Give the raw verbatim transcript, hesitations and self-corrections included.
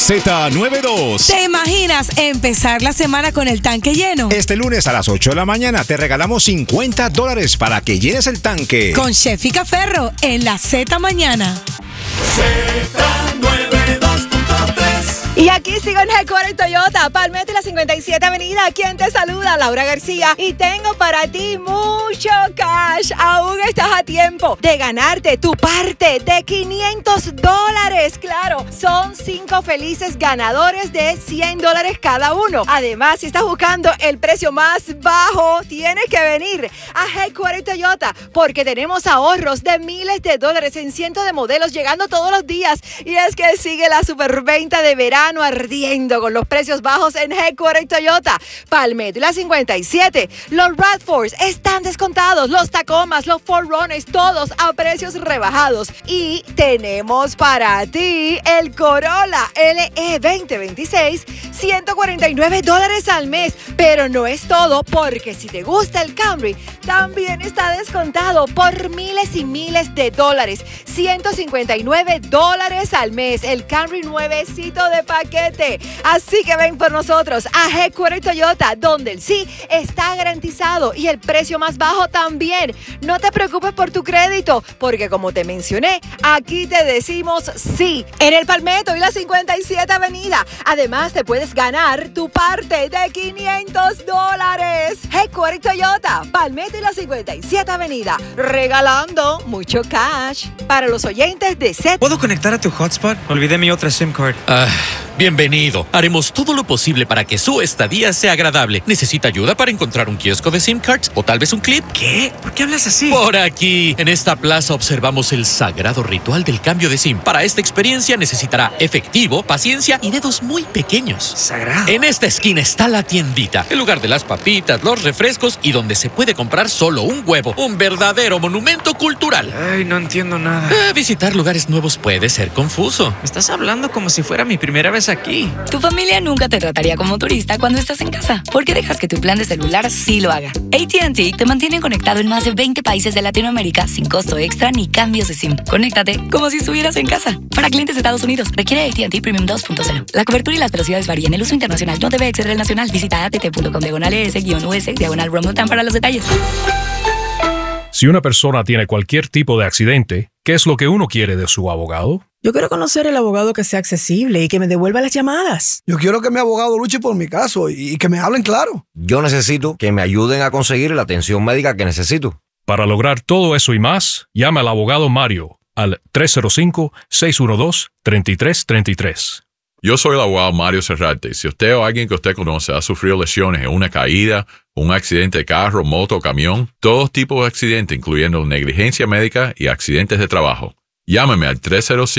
Z noventa y dos. ¿Te imaginas empezar la semana con el tanque lleno? Este lunes a las ocho de la mañana te regalamos cincuenta dólares para que llenes el tanque. Con Shefica Ferro en la Z Mañana. Z noventa y dos punto tres. Y aquí sigo en Headquarter Toyota, Palmetto y la cincuenta y siete Avenida. Quien te saluda, Laura García. Y tengo para ti mucho cash. Aún estás a tiempo de ganarte tu parte de quinientos dólares. Claro, son cinco felices ganadores de cien dólares cada uno. Además, si estás buscando el precio más bajo, tienes que venir a Headquarter Toyota porque tenemos ahorros de miles de dólares en cientos de modelos llegando todos los días. Y es que sigue la superventa de verano ardiendo con los precios bajos en Headquarter Toyota. Palmetto y la cincuenta y siete. Los RAV cuatro están descontados. Los Tacomas, los cuatro Runners, todos a precios rebajados. Y tenemos para ti el Corolla L E veinte veintiséis, ciento cuarenta y nueve dólares al mes. Pero no es todo, porque si te gusta el Camry, también está descontado por miles y miles de dólares. ciento cincuenta y nueve dólares al mes. El Camry nuevecito de paquete. Así que ven por nosotros a Headquarter Toyota, donde el sí está garantizado y el precio más bajo también. No te preocupes por tu crédito, porque como te mencioné, aquí te decimos sí. En el Palmetto y la cincuenta y siete Avenida. Además, te puedes ganar tu parte de quinientos dólares. Headquarter Toyota, Palmetto y la cincuenta y siete Avenida. Regalando mucho cash para los oyentes de Z. ¿Puedo conectar a tu hotspot? Olvidé mi otra SIM card. Ah, bienvenido. Haremos todo lo posible para que su estadía sea agradable. ¿Necesita ayuda para encontrar un kiosco de SIM cards? ¿O tal vez un clip? ¿Qué? ¿Por qué hablas así? Por aquí, en esta plaza observamos el sagrado ritual del cambio de SIM. Para esta experiencia necesitará efectivo, paciencia y dedos muy pequeños. ¿Sagrado? En esta esquina está la tiendita, el lugar de las papitas, los refrescos y donde se puede comprar solo un huevo. Un verdadero monumento cultural. Ay, no entiendo nada. Eh, visitar lugares nuevos puede ser confuso. Me estás hablando como si fuera mi primera vez aquí. Tu familia nunca te trataría como turista cuando estás en casa. ¿Por qué dejas que tu plan de celular sí lo haga? A T and T te mantiene conectado en más de veinte países de Latinoamérica sin costo extra ni cambios de SIM. Conéctate como si estuvieras en casa. Para clientes de Estados Unidos, requiere A T and T Premium dos punto cero. La cobertura y las velocidades varían. El uso internacional no debe exceder el nacional. Visita att.com diagonal es guión us diagonal romutan para los detalles. Si una persona tiene cualquier tipo de accidente, ¿qué es lo que uno quiere de su abogado? Yo quiero conocer el abogado que sea accesible y que me devuelva las llamadas. Yo quiero que mi abogado luche por mi caso y, y que me hablen claro. Yo necesito que me ayuden a conseguir la atención médica que necesito. Para lograr todo eso y más, llama al abogado Mario al tres cero cinco, seis uno dos, tres tres tres tres. Yo soy el abogado Mario Serrate. Si usted o alguien que usted conoce ha sufrido lesiones en una caída, un accidente de carro, moto o camión, todo tipo de accidente, incluyendo negligencia médica y accidentes de trabajo, llámeme al tres cero cinco